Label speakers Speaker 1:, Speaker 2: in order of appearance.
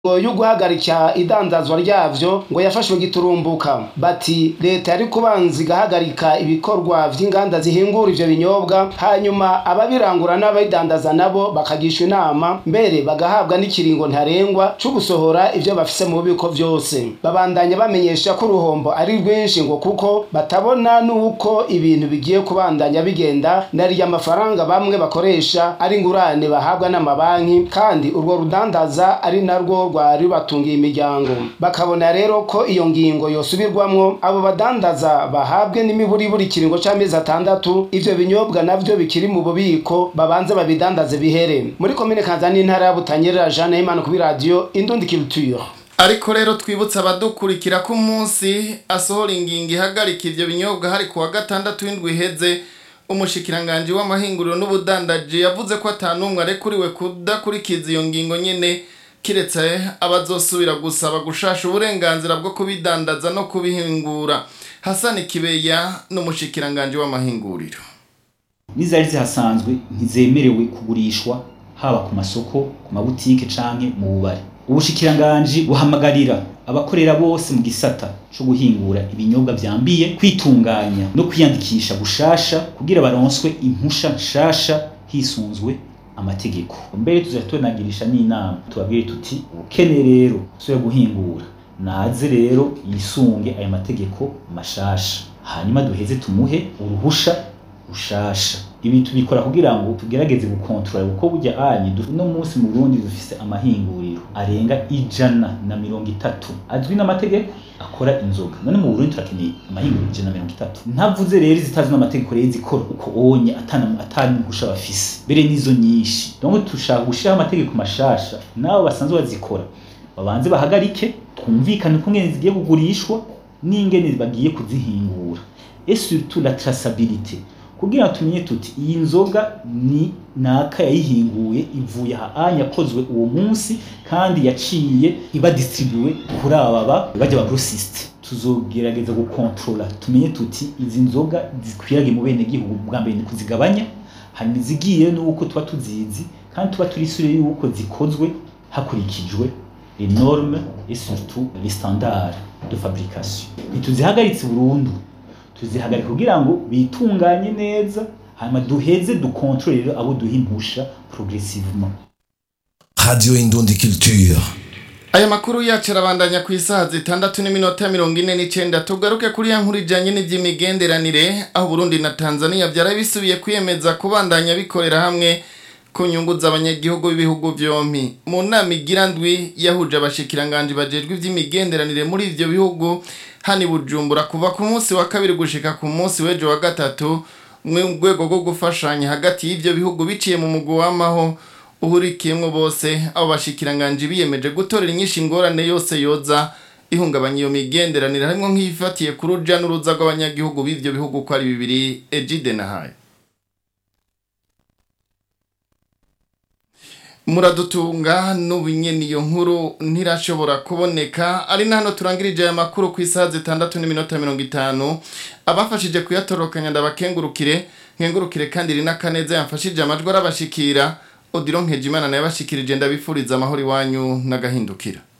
Speaker 1: yo guhagarika idandazwa ryavyo ngo yafashwe giturumbuka. Bati leta yari kubanza igahagarika ibikorwa vy'inganda zihingura ivyo binyobwa, hanyuma ababirangura n'abayidandaza nabo bakagishwa inama, mbere bagahabwa n'ikiringo ntarengwa cyo gusohora ivyo bafise mu bubiko vyose. Babandanya bamenyesha ko uruhombo ari rwinshi ngo kuko batabona nuko ibintu bigiye kubandanya bigenda, nari amafaranga bamwe bakoresha ari ingurane bahabwa n'amabanki, kandi urwo rudandaza ari narwo rwari batungiye imiryango. Bakabona rero ko iyo ngingo yosubirwamwo, abo badandaza bahabwe n'imiburiburi kiringo c'amezi 6, ivyo binyobwa navyo bikiri mu bubiko babanze babidandaze bihere. Muri komine Kanzani intara ya Butanyerera, Jean Nahimana kuri radio Indundi Culture.
Speaker 2: Ariko rero twibutsa abadukurikira ko umunsi asohora ingingo ihagarika ivyo binyobwa hari kuwa 6 w'indwi iheze, umushikiranganje w'amahinguriro n'ubudandaji yavuze ko atanumwe arekuriwe kudakurikiza iyo ngingo nyene, kiretse abazosubira gusaba gushasha uburenganzira bwo kubidandaza no kubihingura. Hassan Kibeya n'umushikiranganje w'amahinguriro.
Speaker 3: Nizari zihasanzwe ntizemerewe kugurishwa haba ku masoko, ku mabutike canke mu bubare. Ubushikiranganje buhamagarira abakorera bose mu gisata cyo guhingura ibinyobwa vyambiye kwitunganya no kwiyandikisha gushasha kugira baronswe impusha nshasha hisunzwe amategeko. Mbere tuzatunagirisha n'inama tubabwire tuti ukene rero so guhingura naze rero yisunge aya mategeko mashasha, hanyuma duheze tumuhe uruhusha rushasha. Ibi tubikora kugira ngo tugerageze gukontrola uko burya no munsi mu Burundi dufise amahinguriro arenga 130 azwi n'amategeko akora inzoga. None mu Burundi turakeneye amahinguriro 130. Ntavuze rero zitazwi n'amategeko rero zikora uko onye atani gusha bafise bere nizo nyinshi. Donc tushaka gushira amategeko mashasha nabo basanzwe bazikora babanze bahagarike, twumvikane ko ngene zigiye kugurishwa n'ingene bagiye kuzihingura, et surtout la traçabilité, kugira tumenye tuti iyi nzoga ni naka yayihinguye ivuye ahanya kozwe uwo munsi kandi yaciye iba distribuer kuri ababa baje ba grossiste. Tuzogerageza gukontrola tumenye tuti izi nzoga zikwirage mu bene gihugu bwa mbere ni kuzigabanya, hanyuma zigiye nuko tuba tuzizi kandi tuba turisure yuko zikozwe hakurikijwe les normes et surtout les standards de fabrication. Nituzihagaritse burundu, tuzihagarika kugira ngo bitunganye neza, hanyuma duheze dukontrolere abo duhimpusha progressivement.
Speaker 4: Radio Indundi Culture.
Speaker 2: Aya makuru yacu arabandanya ku isaha 6:49. Tugaruke kuri ya nkuru ijanye n'ivy'imigenderanire, aho Burundi na Tanzania byarabisubiye kwiyemeza kubandanya bikorera hamwe ku nyungu z'abanyagihugu b'ibihugu vyompi. Mu nama igirandwi yahuje abashikiranganje bajejwe ivy'imigenderanire muri ivyo bihugu hani Bujumbura kuva ku munsi wa 2 gushika ku munsi w'ejo wa 3, mu rwego rwo gufashanya hagati y'ivyo bihugu biciye mu mugwi w'amaho uhurikiyemwo bose. Abo bashikiranganje biyemeje gutorera inyinshi ingorane yose yoza ihungabanya iyo migenderanire, harimo nk'ifatiye ku ruja n'uruza rw'abanyagihugu b'ivyo bihugu ko ari bibiri. Ejide Nahaye muradutunga n'ubunyene iyo nkuru ntirashobora kuboneka. Ari nano turangirije aya makuru ku isaha 6:50. Abafashije kuyatorokanya ndabakengurukire, nkengurukire kandi Rina Kaneza yamfashije amajwi arabashikira. Odilon Nkejimana naye bashikirije ndabifuriza amahoro iwanyu n'agahindukira.